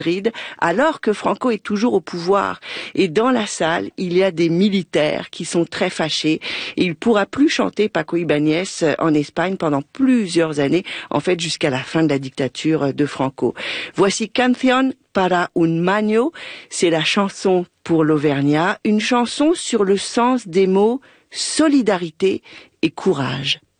alors que Franco est toujours au pouvoir. Et dans la salle, il y a des militaires qui sont très fâchés et il pourra plus chanter Paco Ibáñez en Espagne pendant plusieurs années, en fait jusqu'à la fin de la dictature de Franco. Voici Canción para un Maño, c'est la chanson pour l'Auvergnat, une chanson sur le sens des mots solidarité et courage.